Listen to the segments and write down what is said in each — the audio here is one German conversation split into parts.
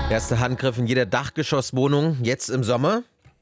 Erster Handgriff in jeder Dachgeschosswohnung, jetzt im Sommer.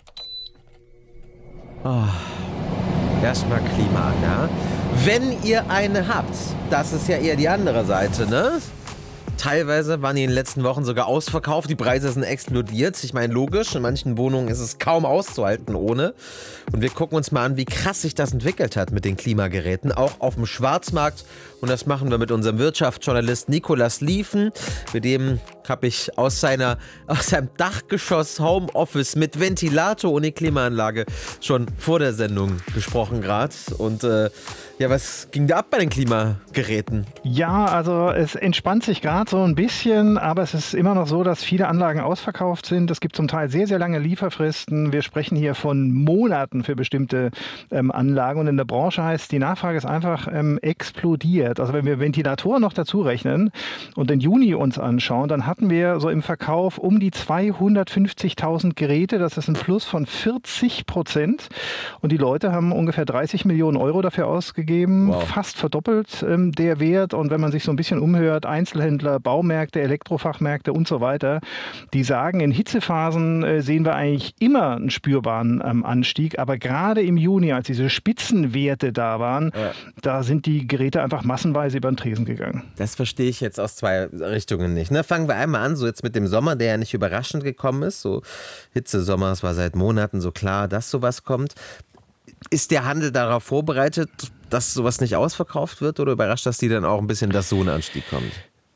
Erstmal Klima an, ja. Wenn ihr eine habt, das ist ja eher die andere Seite, ne? Teilweise waren die in den letzten Wochen sogar ausverkauft, die Preise sind explodiert. Ich meine, logisch, in manchen Wohnungen ist es kaum auszuhalten ohne. Und wir gucken uns mal an, wie krass sich das entwickelt hat mit den Klimageräten, auch auf dem Schwarzmarkt. Und das machen wir mit unserem Wirtschaftsjournalist Nicolas Liefen. Mit dem habe ich aus seinem Dachgeschoss Homeoffice mit Ventilator ohne Klimaanlage schon vor der Sendung gesprochen gerade. Und was ging da ab bei den Klimageräten? Ja, also es entspannt sich gerade so ein bisschen, aber es ist immer noch so, dass viele Anlagen ausverkauft sind. Es gibt zum Teil sehr, sehr lange Lieferfristen. Wir sprechen hier von Monaten für bestimmte Anlagen. Und in der Branche heißt, die Nachfrage ist einfach explodiert. Also wenn wir Ventilatoren noch dazu rechnen und den Juni uns anschauen, dann hatten wir so im Verkauf um die 250.000 Geräte. Das ist ein Plus von 40%. Und die Leute haben ungefähr 30 Millionen Euro dafür ausgegeben. Wow. Fast verdoppelt der Wert. Und wenn man sich so ein bisschen umhört, Einzelhändler, Baumärkte, Elektrofachmärkte und so weiter, die sagen, in Hitzephasen sehen wir eigentlich immer einen spürbaren Anstieg. Aber gerade im Juni, als diese Spitzenwerte da waren, da sind die Geräte einfach massenweise über den Tresen gegangen. Das verstehe ich jetzt aus zwei Richtungen nicht. Ne? Fangen wir einmal an, so jetzt mit dem Sommer, der ja nicht überraschend gekommen ist. So Hitzesommer, es war seit Monaten so klar, dass sowas kommt. Ist der Handel darauf vorbereitet, dass sowas nicht ausverkauft wird, oder überrascht das die dann auch ein bisschen, dass so ein Anstieg kommt?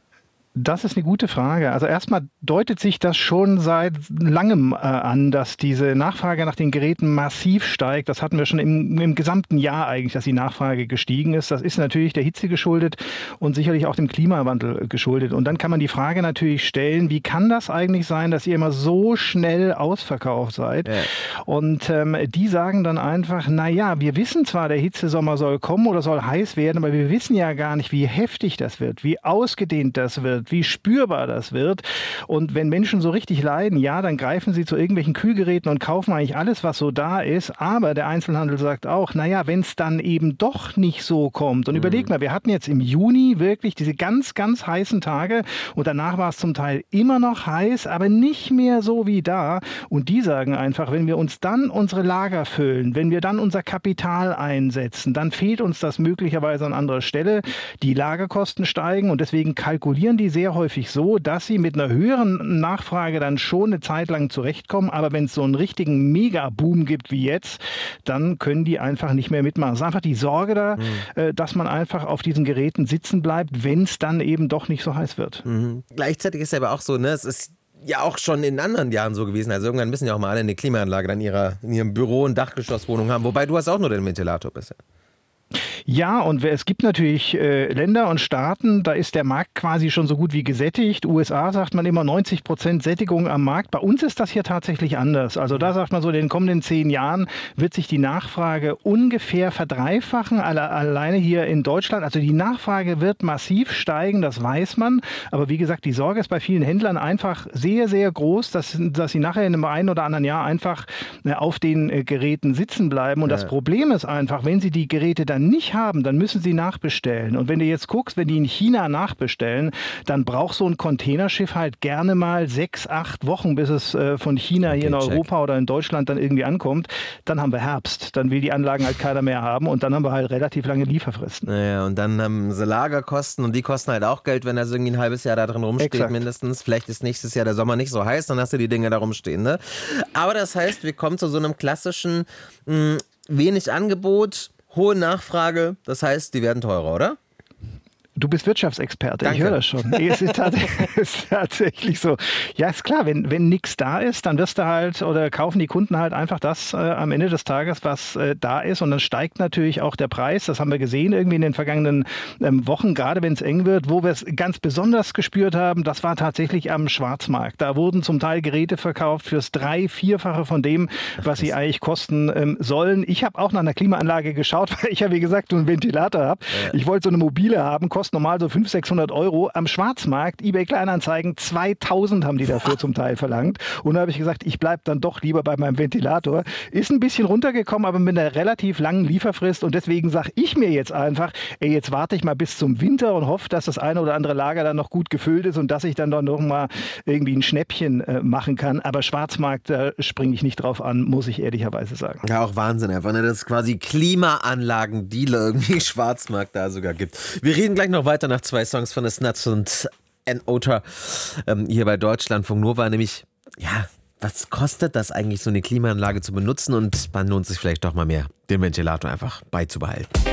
Das ist eine gute Frage. Also erstmal deutet sich das schon seit langem an, dass diese Nachfrage nach den Geräten massiv steigt. Das hatten wir schon im gesamten Jahr eigentlich, dass die Nachfrage gestiegen ist. Das ist natürlich der Hitze geschuldet und sicherlich auch dem Klimawandel geschuldet. Und dann kann man die Frage natürlich stellen, wie kann das eigentlich sein, dass ihr immer so schnell ausverkauft seid? Ja. Und die sagen dann einfach, naja, wir wissen zwar, der Hitzesommer soll kommen oder soll heiß werden, aber wir wissen ja gar nicht, wie heftig das wird, wie ausgedehnt das wird, wie spürbar das wird. Und wenn Menschen so richtig leiden, ja, dann greifen sie zu irgendwelchen Kühlgeräten und kaufen eigentlich alles, was so da ist. Aber der Einzelhandel sagt auch, naja, wenn es dann eben doch nicht so kommt. Und überleg mal, wir hatten jetzt im Juni wirklich diese ganz, ganz heißen Tage und danach war es zum Teil immer noch heiß, aber nicht mehr so wie da. Und die sagen einfach, wenn wir uns dann unsere Lager füllen, wenn wir dann unser Kapital einsetzen, dann fehlt uns das möglicherweise an anderer Stelle. Die Lagerkosten steigen und deswegen kalkulieren die sehr häufig so, dass sie mit einer höheren Nachfrage dann schon eine Zeit lang zurechtkommen. Aber wenn es so einen richtigen Mega-Boom gibt wie jetzt, dann können die einfach nicht mehr mitmachen. Es ist einfach die Sorge da, dass man einfach auf diesen Geräten sitzen bleibt, wenn es dann eben doch nicht so heiß wird. Gleichzeitig ist es aber auch so, ne, es ist ja auch schon in anderen Jahren so gewesen. Also irgendwann müssen ja auch mal alle eine Klimaanlage in ihrem Büro und Dachgeschosswohnung haben. Wobei du hast auch nur den Ventilator bisher. Ja, und es gibt natürlich Länder und Staaten, da ist der Markt quasi schon so gut wie gesättigt. USA sagt man immer 90% Sättigung am Markt. Bei uns ist das hier tatsächlich anders. Also da sagt man so, in den kommenden 10 Jahren wird sich die Nachfrage ungefähr verdreifachen, alleine hier in Deutschland. Also die Nachfrage wird massiv steigen, das weiß man. Aber wie gesagt, die Sorge ist bei vielen Händlern einfach sehr, sehr groß, dass sie nachher in einem einen oder anderen Jahr einfach auf den Geräten sitzen bleiben. Und das Problem ist einfach, wenn sie die Geräte dann nicht haben, dann müssen sie nachbestellen. Und wenn du jetzt guckst, wenn die in China nachbestellen, dann braucht so ein Containerschiff halt gerne mal 6, 8 Wochen, bis es von China hier in Europa oder in Deutschland dann irgendwie ankommt. Dann haben wir Herbst. Dann will die Anlagen halt keiner mehr haben und dann haben wir halt relativ lange Lieferfristen. Naja, und dann haben sie Lagerkosten und die kosten halt auch Geld, wenn das irgendwie ein halbes Jahr da drin rumsteht. Exakt. Mindestens. Vielleicht ist nächstes Jahr der Sommer nicht so heiß, dann hast du die Dinge da rumstehen. Ne? Aber das heißt, wir kommen zu so einem klassischen wenig Angebot, hohe Nachfrage, das heißt, die werden teurer, oder? Du bist Wirtschaftsexperte, Danke. Ich höre das schon. Es ist tatsächlich so. Ja, ist klar, wenn nichts da ist, dann wirst du halt oder kaufen die Kunden halt einfach das am Ende des Tages, was da ist. Und dann steigt natürlich auch der Preis. Das haben wir gesehen irgendwie in den vergangenen Wochen, gerade wenn es eng wird. Wo wir es ganz besonders gespürt haben, das war tatsächlich am Schwarzmarkt. Da wurden zum Teil Geräte verkauft fürs 3-, 4-fache von dem, was sie eigentlich kosten sollen. Ich habe auch nach einer Klimaanlage geschaut, weil ich ja, wie gesagt, einen Ventilator habe. Ja. Ich wollte so eine mobile haben, kostet kosten normal so 500, 600 Euro. Am Schwarzmarkt, eBay Kleinanzeigen, 2000 haben die dafür zum Teil verlangt. Und da habe ich gesagt, ich bleibe dann doch lieber bei meinem Ventilator. Ist ein bisschen runtergekommen, aber mit einer relativ langen Lieferfrist. Und deswegen sage ich mir jetzt einfach, jetzt warte ich mal bis zum Winter und hoffe, dass das eine oder andere Lager dann noch gut gefüllt ist und dass ich dann doch noch mal irgendwie ein Schnäppchen machen kann. Aber Schwarzmarkt, da springe ich nicht drauf an, muss ich ehrlicherweise sagen. Ja, auch Wahnsinn einfach, ne? Dass es quasi Klimaanlagen-Dealer irgendwie Schwarzmarkt da sogar gibt. Wir reden gleich noch weiter nach 2 Songs von The Snuts und N-Otter hier bei Deutschlandfunk Nova, nämlich, ja, was kostet das eigentlich, so eine Klimaanlage zu benutzen, und wann lohnt sich vielleicht doch mal mehr, den Ventilator einfach beizubehalten.